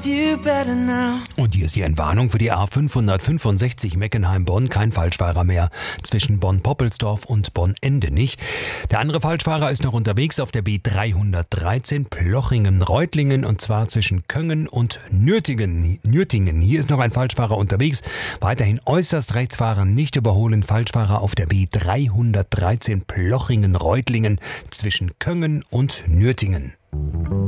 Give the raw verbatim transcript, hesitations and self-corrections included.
you better now. Und hier ist die Entwarnung für die A fünfhundertfünfundsechzig Meckenheim-Bonn. Kein Falschfahrer mehr zwischen Bonn-Poppelsdorf und Bonn-Endenich. Der andere Falschfahrer ist noch unterwegs auf der B dreihundertdreizehn Plochingen-Reutlingen und zwar zwischen Köngen und Nürtingen. Nürtingen. Hier ist noch ein Falschfahrer unterwegs. Weiterhin äußerst rechts fahren, nicht überholen. Falschfahrer auf der B dreihundertdreizehn Plochingen-Reutlingen zwischen Köngen und Nürtingen.